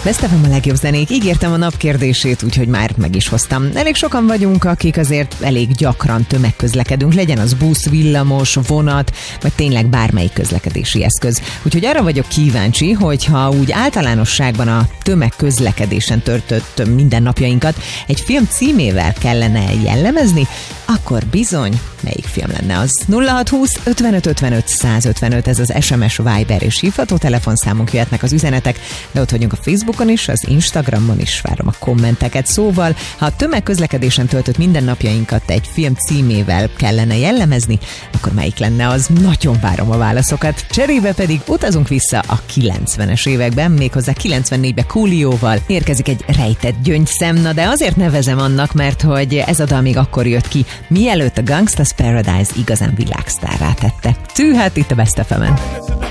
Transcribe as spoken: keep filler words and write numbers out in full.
Vesztefem a legjobb zenék, ígértem a nap kérdését, úgyhogy már meg is hoztam. Elég sokan vagyunk, akik azért elég gyakran tömegközlekedünk, legyen az busz, villamos, vonat, vagy tényleg bármelyik közlekedési eszköz. Úgyhogy arra vagyok kíváncsi, hogyha úgy általánosságban a tömegközlekedésen töltött mindennapjainkat egy film címével kellene jellemezni, akkor bizony, melyik film lenne az? nulla hat húsz ötvenöt ötvenöt százötvenöt, ez az es em es, Viber és hívható telefonszámunk, jöhetnek az üzenetek, de ott vagyunk a Facebookon is, az Instagramon is, várom a kommenteket. Szóval, ha a tömegközlekedésen töltött mindennapjainkat egy film címével kellene jellemezni, akkor melyik lenne az? Nagyon várom a válaszokat. Cserébe pedig utazunk vissza a kilencvenes években, méghozzá kilencvennégyben Coolioval érkezik egy rejtett gyöngyszem, na de azért nevezem annak, mert hogy ez a dal még akkor jött ki, mielőtt a Gangsta's Paradise igazán világsztárrá tette. Tű, hát itt a Best ef emen.